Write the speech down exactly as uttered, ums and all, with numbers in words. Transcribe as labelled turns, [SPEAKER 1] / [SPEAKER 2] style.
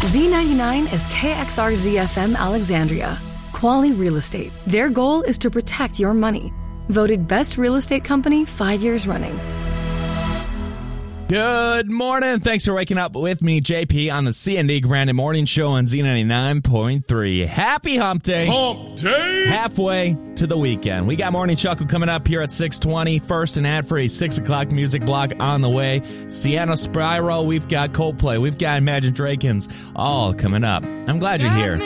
[SPEAKER 1] Z ninety-nine is K X R Z F M Alexandria. Quality Real Estate. Their goal is to protect your money. Voted best real estate company five years running.
[SPEAKER 2] Good morning. Thanks for waking up with me, J P, on the C and D Grandin Morning Show on Z ninety-nine point three. Happy Hump Day.
[SPEAKER 3] Hump Day.
[SPEAKER 2] Halfway to the weekend. We got Morning Chuckle coming up here at six twenty. First and ad-free six o'clock music block on the way. Sienna Spiral. We've got Coldplay. We've got Imagine Dragons. All coming up. I'm glad you're here.